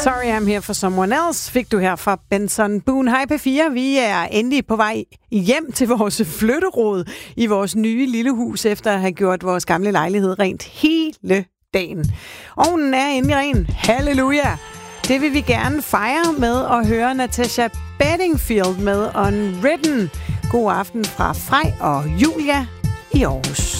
Sorry I'm here for someone else, fik du her fra Benson Boone. Hej P4, vi er endelig på vej hjem til vores flytterod i vores nye lille hus, efter at have gjort vores gamle lejlighed rent hele dagen. Ovnen er endelig ren. Halleluja! Det vil vi gerne fejre med at høre Natasha Bedingfield med Unwritten. God aften fra Frej og Julia i Aarhus.